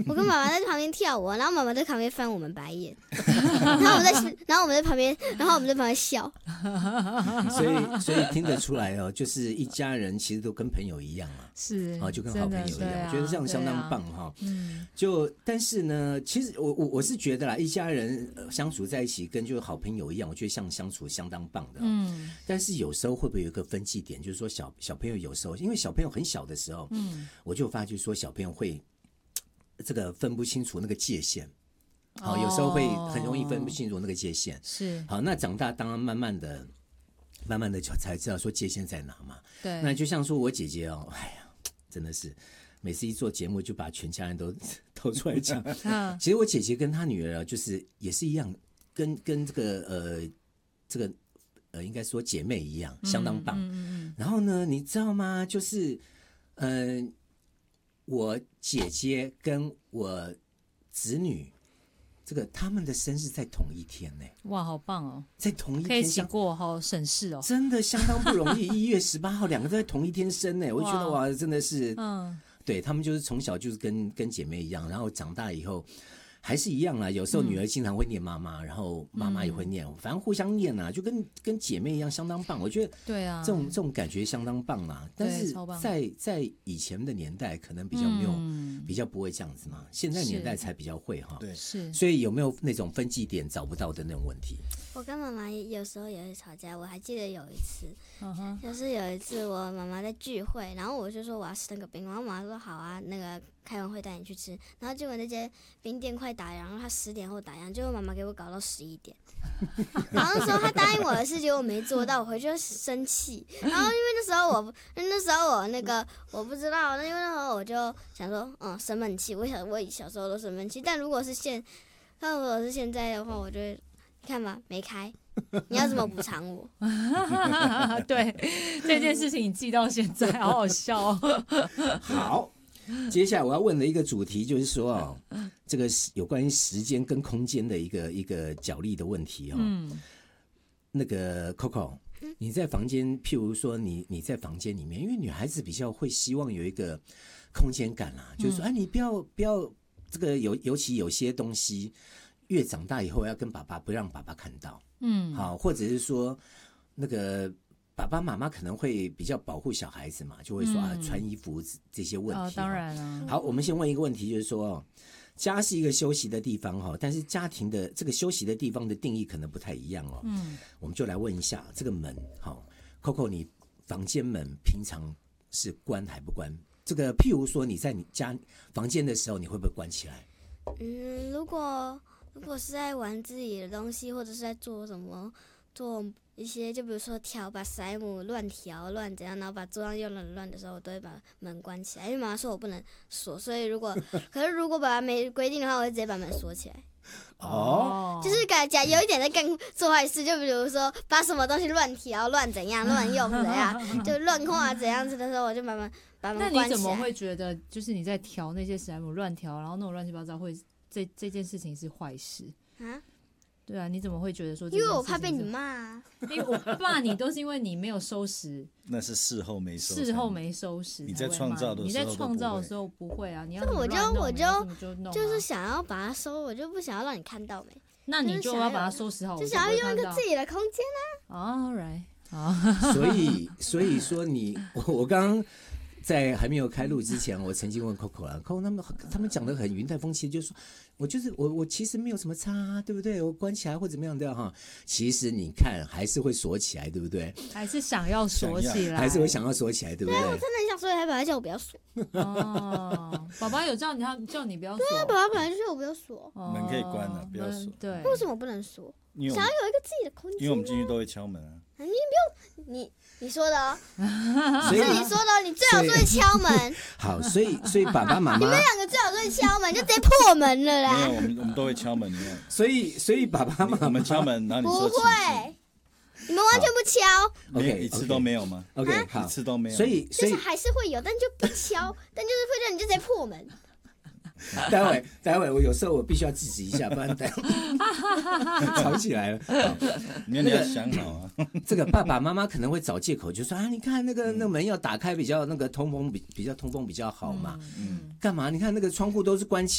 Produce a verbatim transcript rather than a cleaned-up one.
我跟妈妈在旁边跳舞，然后妈妈在旁边翻我们白眼，然后我们在，然后我们在旁边，然后我们在旁边笑。 所以，所以听得出来哦，就是一家人其实都跟朋友一样啊， 是啊，就跟好朋友一样， 啊、 我觉得这样相当棒哈、啊。 嗯， 就但是呢，其实我我我是觉得啦，一家人相处在一起，跟就是好朋友一样，我觉得像相处相当棒的、哦。嗯，但是有时候会不会有一个分际点，就是说小小朋友有时候，因为小朋友很小的时候，嗯，我就发觉说小朋友会这个分不清楚那个界限。好，有时候会很容易分不清楚那个界限。 是， 好，那长大当然慢慢的、慢慢的就才知道说界限在哪嘛。 对， 那就像说我姐姐哦，哎呀，真的是每次一做节目就把全家人都偷出来讲。嗯，其实我姐姐跟她女儿就是也是一样，跟跟这个呃这个呃应该说姐妹一样，相当棒。嗯嗯嗯。然后呢，你知道吗？就是嗯、呃，我姐姐跟我子女。这个他们的生日在同一天呢、欸， 哇，好棒哦！ 在同一天可以一起过，好省事哦， 真的相当不容易。一月十八号，两个都在同一天生呢、欸，我觉得哇，真的是，嗯，对他们就是从小就是跟跟姐妹一样，然后长大以后还是一样啦。有时候女儿经常会念妈妈，嗯、然后妈妈也会念，嗯、反正互相念啊，就跟跟姐妹一样，相当棒。我觉得对啊， 这种这种感觉相当棒啦。但是在在以前的年代，可能比较没有。嗯比较不会这样子嘛，现在年代才比较会哈。 对， 是。 所以有没有那种分际点找不到的那种问题？ 我跟妈妈有时候也会吵架，我还记得有一次，uh-huh. 就是有一次我妈妈在聚会，然后我就说我要吃那个冰，然后妈妈说好啊，那个开完会带你去吃，然后结果那间冰店快打烊，然后她十点后打烊，结果妈妈给我搞到十一点，然后那时候她答应我的事结果没做到，我回去就生气，然后因为那时候我那时候我那个我不知道，因为那时候我就想说嗯生闷气，我小我小时候都生闷气，但如果是现但如果是现在的话，我就会看吧没开。你要怎么补偿我？ 对这件事情你记到现在，好好笑哦。 好，接下来我要问的一个主题就是说哦，这个有关于时间跟空间的一个一个角力的问题哦。嗯，那个 Coco， 你在房间，譬如说你你在房间里面，因为女孩子比较会希望有一个空间感啦、啊，就是说，哎、嗯，你不要不要这个尤尤其有些东西。越长大以后要跟爸爸不让爸爸看到，嗯，好，或者是说那个爸爸妈妈可能会比较保护小孩子嘛，就会说、嗯、啊穿衣服这些问题、哦。 当然了。 好，我们先问一个问题，就是说，家是一个休息的地方哈，但是家庭的这个休息的地方的定义可能不太一样哦。嗯，我们就来问一下这个门，好 ，Coco， 你房间门平常是关还不关？这个譬如说你在你家房间的时候，你会不会关起来？ 嗯，如果。如果是在玩自己的东西，或者是在做什么，做一些，就比如说调把塞姆乱调乱怎样，然后把桌上用的乱的时候，我都会把门关起来，因为妈妈说我不能锁，所以如果可是如果爸爸没规定的话，我会直接把门锁起来。 哦， 就是感觉有一点在干做坏事，就比如说把什么东西乱调乱怎样乱用怎样，就乱控啊怎样子的时候，我就把门把门关起来。 那你怎么会觉得，就是你在调那些塞姆乱调，然后弄乱七八糟会？这这件事情是坏事啊？对啊，你怎么会觉得说这件事情是？ 因为我怕被你骂啊。 因为我骂你都是因为你没有收拾， 那是事后没收拾， 事后没收拾。 你在创造的时候， 你在创造的时候不会啊，你要我就我就就就、啊、 就是想要把它收，我就不想要让你看到没。 那你就要把它收拾好， 就想要用一个自己的空间啊。All right， 好。 所以所以说你我我刚刚。在还没有开录之前，我曾经问 Coco 啦 ，Coco 他们他们讲的很云淡风轻，就是说我就是我我其实没有什么差、啊，对不对？我关起来或怎么样的哈，其实你看还是会锁起来，对不对？ 还是想要锁起来， 还是会想要锁起来，对不对？ 对，我真的很想锁起来，爸爸叫我不要锁。 哦，爸爸有叫你他叫你不要锁。 对啊，爸爸本来就叫我不要锁。 门可以关了，不要锁。 对， 为什么不能锁？想要有一个自己的空间、啊。 因为我们进去都会敲门啊。 你不用你。你说的哦，是你说的哦，你最好是会敲门。 好，所以所以爸爸妈妈， 你们两个最好是会敲门，就直接破门了啦。 没有，我们我们都会敲门，你看。 所以所以爸爸妈妈， 我们敲门，然后你说不会，你们完全不敲。 OK， 一次都没有吗 ？OK， 好， 一次都没有。 所以所以就是还是会有，但就不敲，但就是会让你就直接破门。 待会待会我有时候我必须要制止一下，不然待会吵起来了。 你你要想好啊。 这个爸爸妈妈可能会找借口，就说啊，你看那个那个门要打开，比较那个通风比比较通风比较好嘛。嗯，干嘛？你看那个窗户都是关起